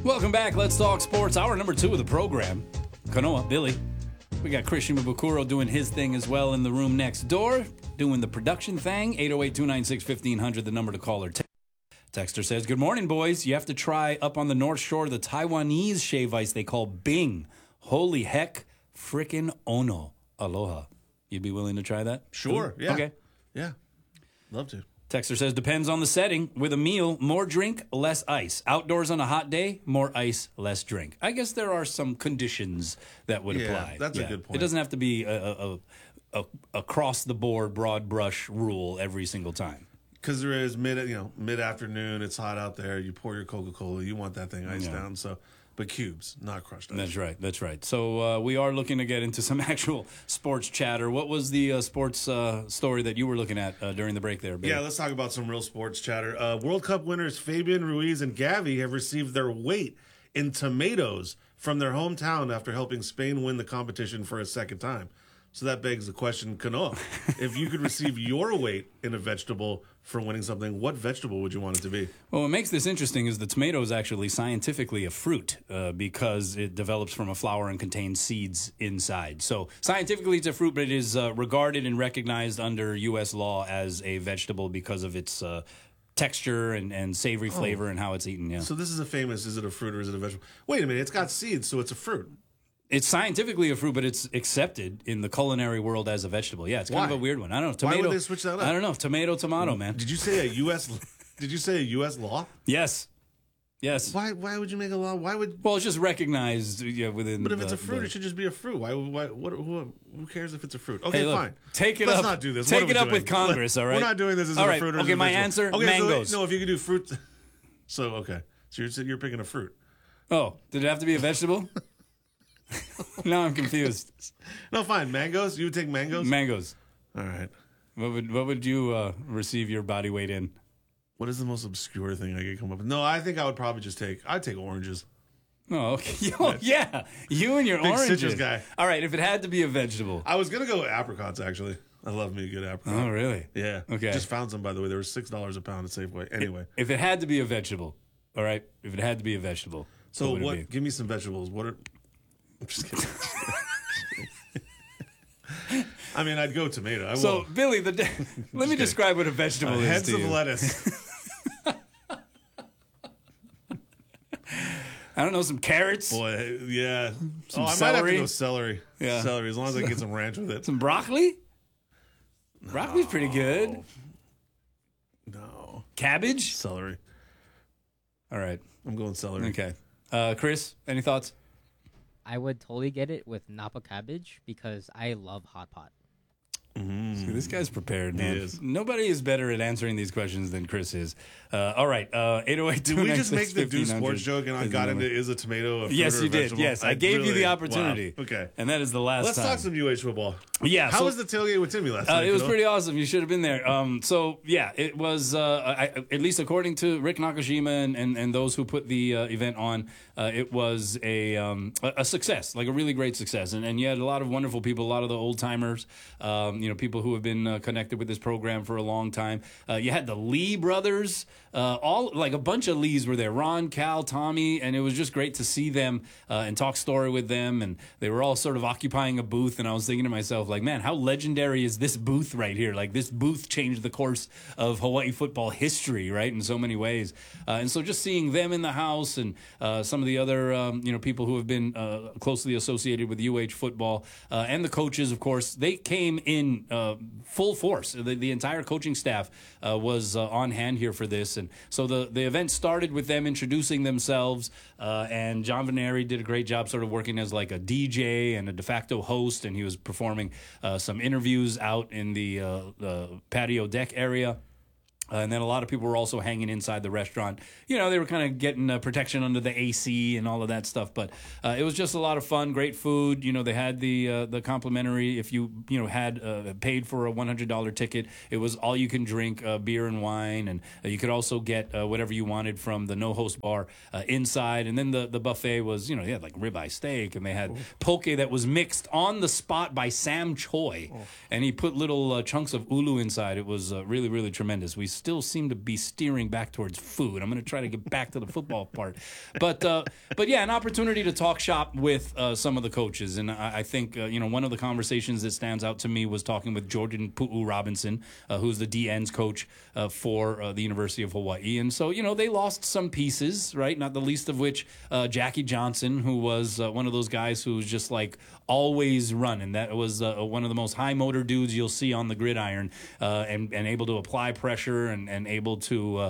Welcome back. Let's talk sports. Hour number 2 of the program. Kanoa, Billy. We got Christian Mabukuro doing his thing as well in the room next door, doing the production thing. 808-296-1500, the number to call or text. Texter says, good morning, boys. You have to try up on the North Shore the Taiwanese shave ice they call Bing. Holy heck, frickin' ono. Aloha. You'd be willing to try that? Sure, yeah. Okay. Yeah, love to. Texter says, depends on the setting. With a meal, more drink, less ice. Outdoors on a hot day, more ice, less drink. I guess there are some conditions that would apply. That's a good point. It doesn't have to be a across-the-board, broad brush rule every single time. Because there is mid-afternoon, it's hot out there. You pour your Coca-Cola, you want that thing iced down. So, but cubes, not crushed ice. That's right. So we are looking to get into some actual sports chatter. What was the sports story that you were looking at during the break there, Billy? Yeah, let's talk about some real sports chatter. World Cup winners Fabian Ruiz and Gavi have received their weight in tomatoes from their hometown after helping Spain win the competition for a second time. So that begs the question, Kanoa, if you could receive your weight in a vegetable for winning something, what vegetable would you want it to be? Well, what makes this interesting is the tomato is actually scientifically a fruit because it develops from a flower and contains seeds inside. So scientifically it's a fruit, but it is regarded and recognized under U.S. law as a vegetable because of its texture and savory flavor and how it's eaten. Yeah. So this is is it a fruit or is it a vegetable? Wait a minute, it's got seeds, so it's a fruit. It's scientifically a fruit, but it's accepted in the culinary world as a vegetable. Yeah, it's kind of a weird one. I don't know. Tomato, why would they switch that up? I don't know. Tomato, man. Did you say a U.S. law? Yes. Why would you make a law? Well, it's just recognized within. But if it's a fruit, it should just be a fruit. Who cares if it's a fruit? Okay, hey, look, fine. Take it Let's up. not do this. Take it up with Congress. All right. We're not doing this as all a right. fruit. Or Okay, as a my vegetable. answer: okay, mangoes. So, no, if you could do fruit. So you're picking a fruit. Oh, did it have to be a vegetable? Now I'm confused. No, fine. Mangoes. You would take mangoes. Mangoes. All right. What would you receive your body weight in? What is the most obscure thing I could come up with? No, I think I would probably I'd take oranges. Oh, okay. Yeah. You and your Big oranges. citrus guy. All right, if it had to be a vegetable. I was going to go with apricots, actually. I love me a good apricot. Oh, really? Yeah. Okay. Just found some, by the way. They were $6 a pound at Safeway. Anyway. If it had to be a vegetable, all right? If it had to be a vegetable. So what would it be? Give me some vegetables. I'm just kidding. I mean, I'd go tomato. So, Billy, let me describe what a vegetable is heads to of you. lettuce. I don't know, some carrots. Boy, yeah. Some I celery. might have to go celery. Yeah. Celery, as long as I can get some ranch with it. Some broccoli? No. Broccoli's pretty good. No. Cabbage? Celery. All right. I'm going celery. Okay. Chris, any thoughts? I would totally get it with Napa cabbage because I love hot pot. See, this guy's prepared, man. He is. Nobody is better at answering these questions than Chris is. All right, 808. Did we just make the do sports joke and I got into is a tomato a fruit Yes, or a you did. vegetable? Yes, I gave you the opportunity. Wow. Okay. And that is the last Let's time. talk some UH football. Yeah. How was the tailgate with Timmy last night? It was pretty awesome. You should have been there. So, yeah, it was, at least according to Rick Nakashima and those who put the event on, it was a success, like a really great success. And you had a lot of wonderful people, a lot of the old-timers, people who have been connected with this program for a long time. You had the Lee brothers, a bunch of Lees were there. Ron, Cal, Tommy, and it was just great to see them and talk story with them. And they were all sort of occupying a booth, and I was thinking to myself, like, man, how legendary is this booth right here? Like, this booth changed the course of Hawaii football history, right, in so many ways. And so just seeing them in the house and some of the other, people who have been closely associated with UH football and the coaches, of course, they came in full force. The entire coaching staff was on hand here for this. And so the event started with them introducing themselves, and John Veneri did a great job sort of working as like a DJ and a de facto host, and he was performing some interviews out in the patio deck area. And then a lot of people were also hanging inside the restaurant. They were kind of getting protection under the AC and all of that stuff. But it was just a lot of fun, great food. They had the complimentary. If you had paid for a $100 ticket, it was all you can drink beer and wine, and you could also get whatever you wanted from the no host bar inside. And then the buffet was they had like ribeye steak, and they had poke that was mixed on the spot by Sam Choi, and he put little chunks of ulu inside. It was really, really tremendous. We still seem to be steering back towards food. I'm going to try to get back to the football part. But yeah, an opportunity to talk shop with some of the coaches. And I think, one of the conversations that stands out to me was talking with Jordan Pu'u Robinson, who's the DN's coach for the University of Hawaii. And so, they lost some pieces, right? Not the least of which Jackie Johnson, who was one of those guys who was just like always running. That was one of the most high motor dudes you'll see on the gridiron, and able to apply pressure and able to,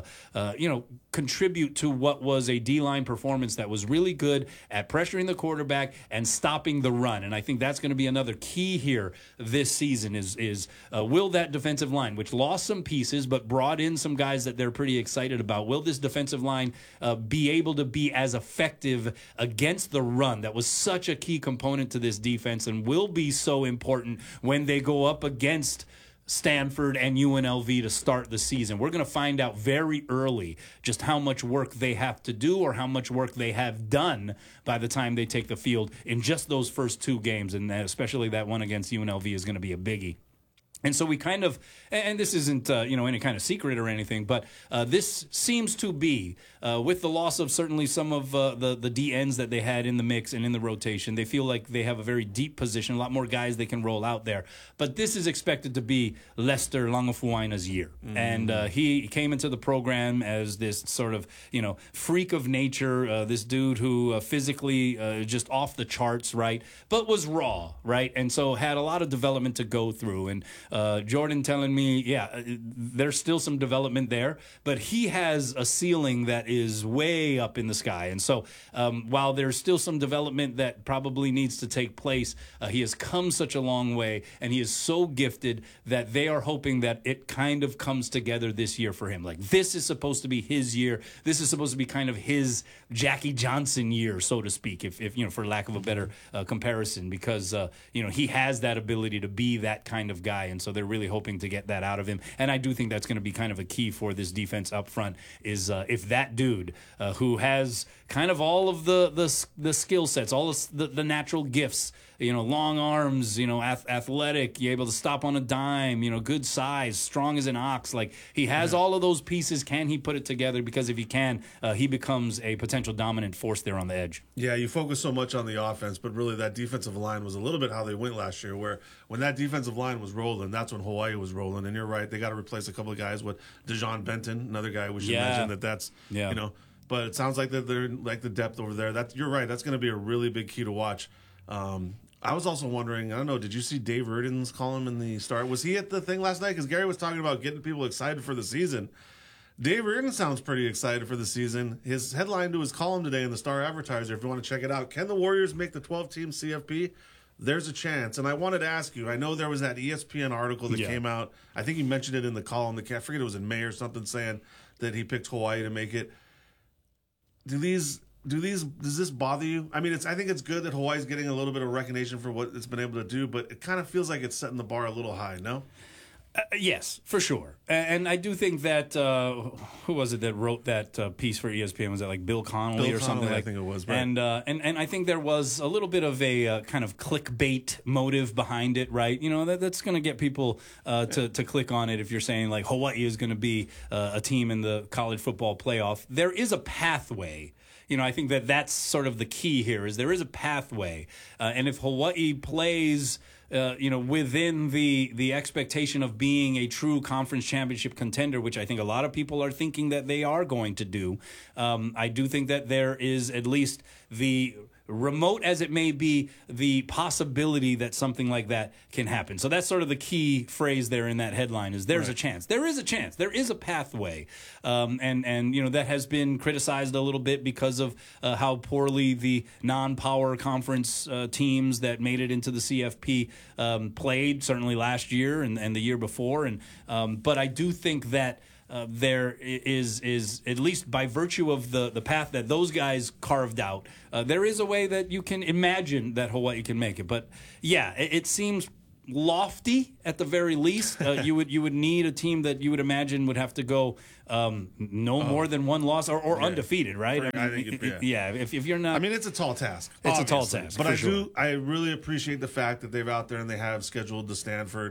contribute to what was a D-line performance that was really good at pressuring the quarterback and stopping the run. And I think that's going to be another key here this season is will that defensive line, which lost some pieces but brought in some guys that they're pretty excited about, will this defensive line be able to be as effective against the run? That was such a key component to this defense and will be so important when they go up against Stanford and UNLV to start the season. We're going to find out very early just how much work they have to do or how much work they have done by the time they take the field in just those first two games, and especially that one against UNLV is going to be a biggie. And so we kind of, and this isn't, any kind of secret or anything, but this seems to be, with the loss of certainly some of the DNs that they had in the mix and in the rotation, they feel like they have a very deep position, a lot more guys they can roll out there. But this is expected to be Lester Langafuaina's year. Mm-hmm. And he came into the program as this sort of, freak of nature, this dude who physically just off the charts, right, but was raw, right, and so had a lot of development to go through. And Jordan telling me, there's still some development there, but he has a ceiling that is way up in the sky. And so while there's still some development that probably needs to take place, he has come such a long way, and he is so gifted that they are hoping that it kind of comes together this year for him. Like, this is supposed to be his year. This is supposed to be kind of his Jackie Johnson year, so to speak, if for lack of a better comparison, because, he has that ability to be that kind of guy. And so they're really hoping to get that out of him. And I do think that's going to be kind of a key for this defense up front is if that dude who has kind of all of the skill sets, all the natural gifts, long arms, athletic, you're able to stop on a dime, good size, strong as an ox. Like, he has all of those pieces. Can he put it together? Because if he can, he becomes a potential dominant force there on the edge. Yeah, you focus so much on the offense, but really that defensive line was a little bit how they went last year, where when that defensive line was rolling, that's when Hawaii was rolling. And you're right, they got to replace a couple of guys with Dejon Benton, another guy we should mention that's. But it sounds like that they're like the depth over there. You're right. That's going to be a really big key to watch. I was also wondering, I don't know, did you see Dave Reardon's column in the Star? Was he at the thing last night? Because Gary was talking about getting people excited for the season. Dave Reardon sounds pretty excited for the season. His headline to his column today in the Star Advertiser, if you want to check it out, can the Warriors make the 12-team CFP? There's a chance. And I wanted to ask you, I know there was that ESPN article that came out. I think he mentioned it in the column. I forget it was in May or something, saying that he picked Hawaii to make it. Does this bother you? I mean, I think it's good that Hawaii's getting a little bit of recognition for what it's been able to do, but it kind of feels like it's setting the bar a little high, no? Yes, for sure. And I do think that, who was it that wrote that piece for ESPN? Was that like Bill Connolly or something? I think it was. Right. And I think there was a little bit of a kind of clickbait motive behind it, right? That's going to get people to click on it if you're saying like Hawaii is going to be a team in the college football playoff. There is a pathway. I think that's sort of the key here is there is a pathway. And if Hawaii plays within the expectation of being a true conference championship contender, which I think a lot of people are thinking that they are going to do. I do think that there is at least the remote as it may be, the possibility that something like that can happen. So that's sort of the key phrase there in that headline is there's a chance. There is a chance. There is a pathway. And that has been criticized a little bit because of how poorly the non-power conference teams that made it into the CFP played, certainly last year and the year before. But I do think that there is at least by virtue of the path that those guys carved out, there is a way that you can imagine that Hawaii can make it. But yeah, it seems lofty at the very least. You would need a team that you would imagine would have to go more than one loss or undefeated, right? If you're not, it's a tall task. It's obviously. a tall task, but I really appreciate the fact that they're out there and they have scheduled the Stanford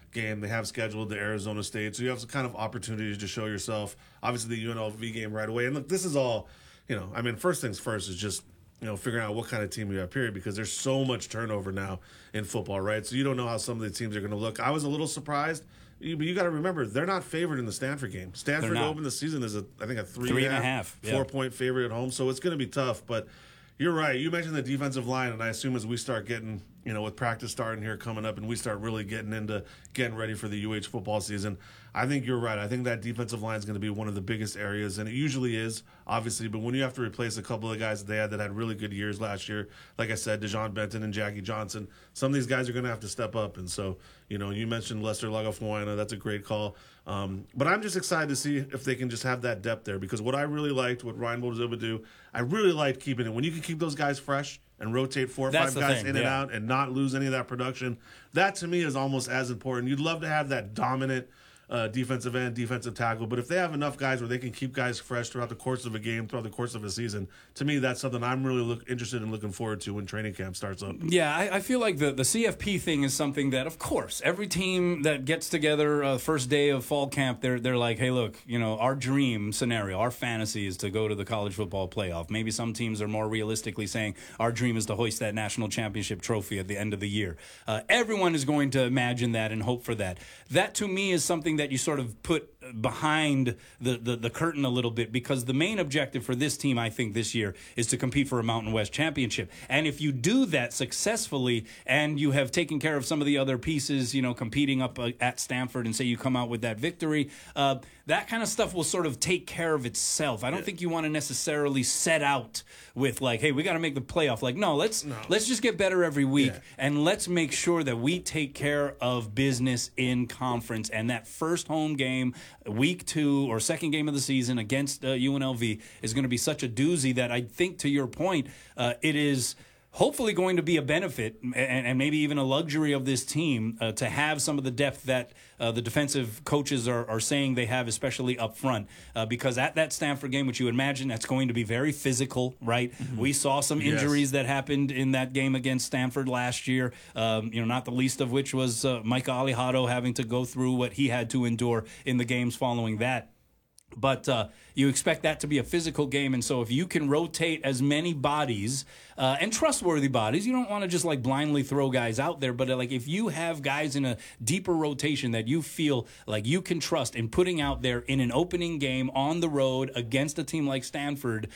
game. They have scheduled the Arizona State, so you have some kind of opportunities to show yourself. Obviously, the UNLV game right away. And look, this is all, first things first is just, figuring out what kind of team you have, period, because there's so much turnover now in football, right? So you don't know how some of the teams are going to look. I was a little surprised, but you got to remember, they're not favored in the Stanford game. Stanford opened the season as, I think, a 3.5, 4-point favorite at home, so it's going to be tough, but you're right. You mentioned the defensive line, and I assume as we start getting, with practice starting here coming up and we start really getting ready for the UH football season, I think you're right. I think that defensive line is going to be one of the biggest areas, and it usually is, obviously, but when you have to replace a couple of guys that had really good years last year, like I said, Dejon Benton and Jackie Johnson, some of these guys are going to have to step up, and so, you mentioned Lester Lagafuana. That's a great call. But I'm just excited to see if they can just have that depth there, because what I really liked, what Ryan was able to do, I really liked keeping it. When you can keep those guys fresh and rotate 4 or 5 guys in and out and not lose any of that production, that to me is almost as important. You'd love to have that dominant defensive end, defensive tackle, but if they have enough guys where they can keep guys fresh throughout the course of a game, throughout the course of a season, to me that's something I'm really interested in looking forward to when training camp starts up. Yeah, I feel like the CFP thing is something that, of course, every team that gets together first day of fall camp, they're like, hey, look, our dream scenario, our fantasy is to go to the college football playoff. Maybe some teams are more realistically saying our dream is to hoist that national championship trophy at the end of the year. Everyone is going to imagine that and hope for that. That, to me, is something that you sort of put behind the curtain a little bit, because the main objective for this team, I think, this year is to compete for a Mountain West championship. And if you do that successfully and you have taken care of some of the other pieces, competing up at Stanford, and say you come out with that victory, that kind of stuff will sort of take care of itself. I don't think you want to necessarily set out with like, hey, we got to make the playoff. Like, no, let's just get better every week, and let's make sure that we take care of business in conference. And that first home game, week 2 or second game of the season against UNLV, is going to be such a doozy that I think, to your point, it is hopefully going to be a benefit and maybe even a luxury of this team to have some of the depth that the defensive coaches are saying they have, especially up front, because at that Stanford game, which you imagine that's going to be very physical, right? Mm-hmm. We saw some injuries that happened in that game against Stanford last year, not the least of which was Micah Alejado having to go through what he had to endure in the games following that. But you expect that to be a physical game, and so if you can rotate as many bodies and trustworthy bodies, you don't want to just like blindly throw guys out there, but like if you have guys in a deeper rotation that you feel like you can trust in putting out there in an opening game on the road against a team like Stanford,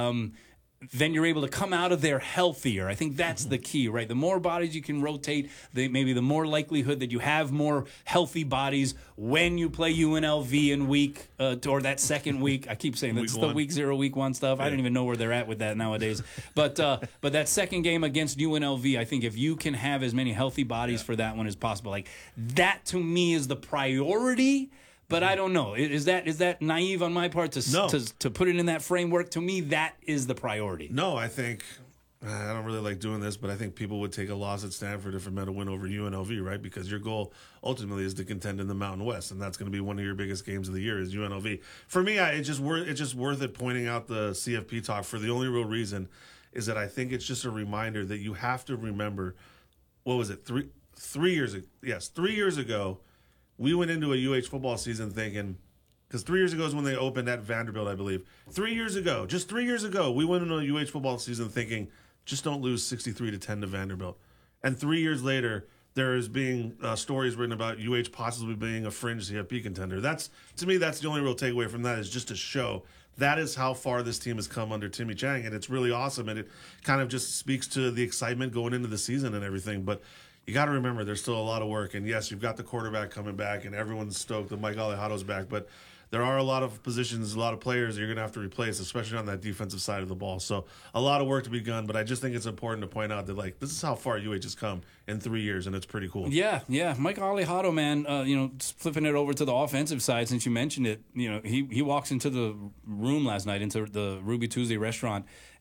then you're able to come out of there healthier. I think that's the key, right? The more bodies you can rotate, maybe the more likelihood that you have more healthy bodies when you play UNLV in week or that second week. I keep saying that's the week 0, week 1 stuff. I don't even know where they're at with that nowadays. But that second game against UNLV, I think if you can have as many healthy bodies for that one as possible, like that to me is the priority. But I don't know. Is that naive on my part to put it in that framework? To me, that is the priority. No, I think I don't really like doing this, but I think people would take a loss at Stanford if it meant a win over UNLV, right? Because your goal ultimately is to contend in the Mountain West, and that's going to be one of your biggest games of the year is UNLV. For me, it's just worth it pointing out the CFP talk for the only real reason is that I think it's just a reminder that you have to remember, what was it, 3 years ago? Yes, 3 years ago, we went into a UH football season thinking, because 3 years ago is when they opened at Vanderbilt, I believe. 3 years ago, just 3 years ago, we went into a UH football season thinking, just don't lose 63-10 to Vanderbilt. And 3 years later, there is being stories written about UH possibly being a fringe CFP contender. To me, that's the only real takeaway from that, is just to show that is how far this team has come under Timmy Chang, and it's really awesome, and it kind of just speaks to the excitement going into the season and everything. But you got to remember, there's still a lot of work. And, yes, you've got the quarterback coming back, and everyone's stoked that Mike Alejado's back. But there are a lot of positions, a lot of players that you're going to have to replace, especially on that defensive side of the ball. So a lot of work to be done. But I just think it's important to point out that, like, this is how far UH has come in 3 years, and it's pretty cool. Yeah. Mike Alejado, man, flipping it over to the offensive side, since you mentioned it, he walks into the room last night, into the Ruby Tuesday restaurant,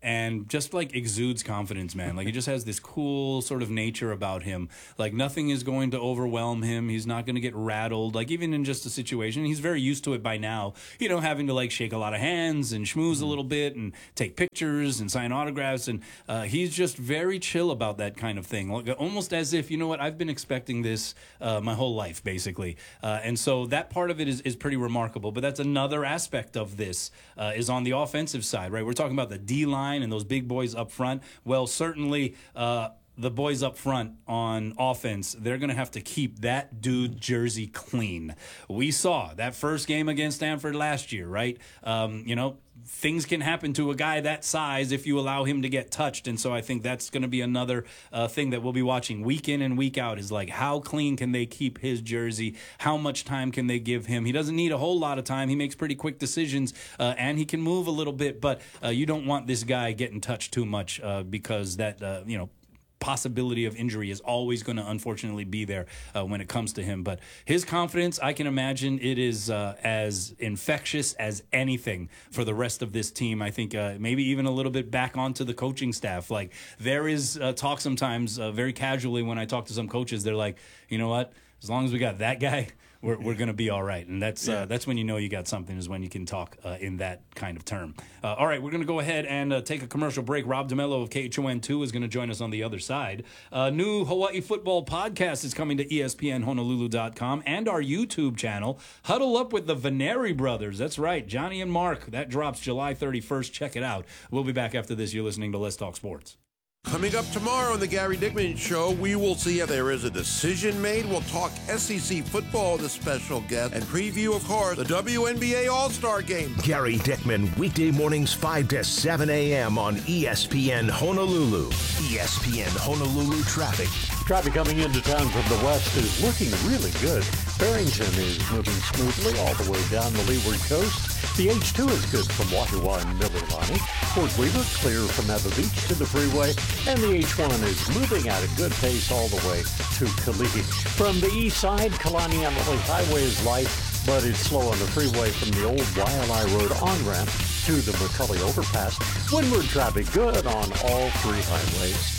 and just like exudes confidence, man. Like he just has this cool sort of nature about him. Like nothing is going to overwhelm him. He's not going to get rattled. Like even in just a situation, he's very used to it by now, you know, having to like shake a lot of hands and schmooze a little bit and take pictures and sign autographs. And he's just very chill about that kind of thing. Like, almost as if, you know what, I've been expecting this my whole life, basically. And so that part of it is pretty remarkable. But that's another aspect of this is on the offensive side, right? We're talking about the D-line and those big boys up front. Well, certainly the boys up front on offense, they're going to have to keep that dude jersey clean. We saw that first game against Stanford last year, right? You know, things can happen to a guy that size if you allow him to get touched. And so I think that's going to be another thing that we'll be watching week in and week out is like how clean can they keep his jersey? How much time can they give him? He doesn't need a whole lot of time. He makes pretty quick decisions and he can move a little bit. But you don't want this guy getting touched too much because that, you know, possibility of injury is always going to unfortunately be there when it comes to him. But his confidence, I can imagine it is as infectious as anything for the rest of this team. I think maybe even a little bit back onto the coaching staff. Like there is talk sometimes very casually when I talk to some coaches, they're like, you know what, as long as we got that guy, we're going to be all right. And that's when you know you got something, is when you can talk in that kind of term. All right, we're going to go ahead and take a commercial break. Rob DeMello of KHON2 is going to join us on the other side. New Hawaii football podcast is coming to ESPNHonolulu.com and our YouTube channel. Huddle Up with the Veneri Brothers. That's right, Johnny and Mark. That drops July 31st. Check it out. We'll be back after this. You're listening to Let's Talk Sports. Coming up tomorrow on the Gary Dickman Show, we will see if there is a decision made. We'll talk SEC football with a special guest and preview, of course, the WNBA All-Star Game. Gary Dickman, weekday mornings 5 to 7 a.m. on ESPN Honolulu. ESPN Honolulu traffic. Traffic coming into town from the west is looking really good. Barrington is moving smoothly all the way down the Leeward Coast. The H2 is good from Wahiawa and Mililani. Port Weaver clear from Ewa Beach to the freeway. And the H1 is moving at a good pace all the way to Kalihi. From the east side, Kalani Emily Highway is light, but it's slow on the freeway from the old Waialae Road on-ramp to the McCully Overpass. Windward traffic good on all three highways.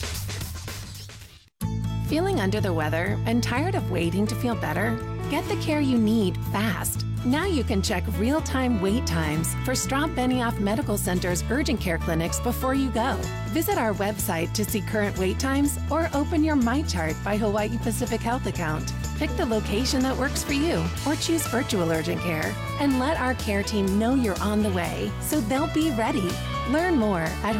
Feeling under the weather and tired of waiting to feel better? Get the care you need fast. Now you can check real-time wait times for Straub Benioff Medical Center's urgent care clinics before you go. Visit our website to see current wait times or open your MyChart by Hawaii Pacific Health account. Pick the location that works for you or choose virtual urgent care. And let our care team know you're on the way so they'll be ready. Learn more at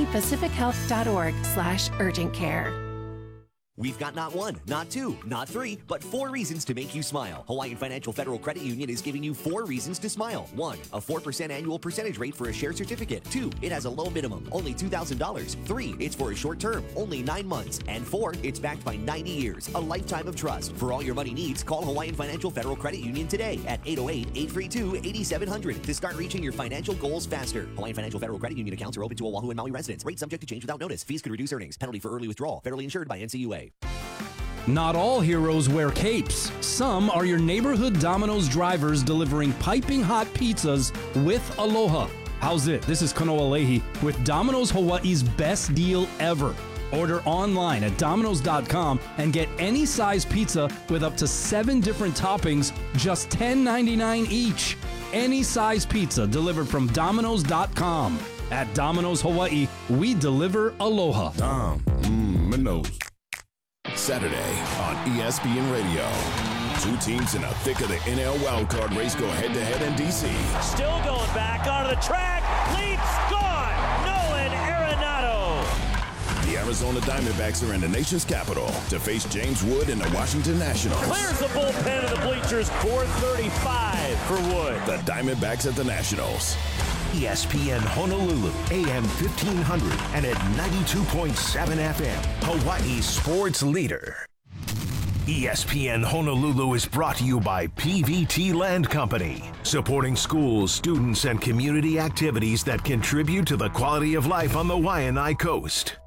hawaiipacifichealth.org/urgent care. We've got not one, not two, not three, but 4 reasons to make you smile. Hawaiian Financial Federal Credit Union is giving you 4 reasons to smile. 1, a 4% annual percentage rate for a share certificate. 2, it has a low minimum, only $2,000. 3, it's for a short term, only 9 months. And 4, it's backed by 90 years, a lifetime of trust. For all your money needs, call Hawaiian Financial Federal Credit Union today at 808-832-8700 to start reaching your financial goals faster. Hawaiian Financial Federal Credit Union accounts are open to Oahu and Maui residents. Rate subject to change without notice. Fees could reduce earnings. Penalty for early withdrawal. Federally insured by NCUA. Not all heroes wear capes. Some are your neighborhood Domino's drivers delivering piping hot pizzas with aloha. How's it? This is Kanoa Leahy with Domino's Hawaii's best deal ever. Order online at Domino's.com and get any size pizza with up to 7 different toppings, just $10.99 each. Any size pizza delivered from Domino's.com. At Domino's Hawaii, we deliver aloha. Domino's. Saturday on ESPN Radio. 2 teams in the thick of the NL wildcard race go head-to-head in D.C. Still going back onto the track. Leaps gone. Nolan Arenado. The Arizona Diamondbacks are in the nation's capital to face James Wood and the Washington Nationals. Clears the bullpen of the bleachers. 435 for Wood. The Diamondbacks at the Nationals. ESPN Honolulu, AM 1500 and at 92.7 FM, Hawaii's sports leader. ESPN Honolulu is brought to you by PVT Land Company, supporting schools, students, and community activities that contribute to the quality of life on the Waianae Coast.